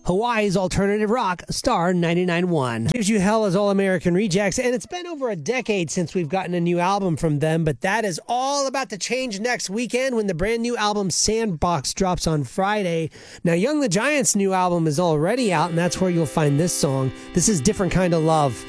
Hawaii's alternative rock, Star 99.1. Gives you hell as All-American Rejects, and it's been over a decade since we've gotten a new album from them, but that is all about to change next weekend when the brand new album Sandbox drops on Friday. Now, Young the Giant's new album is already out, and that's where you'll find this song. This is Different Kind of Love.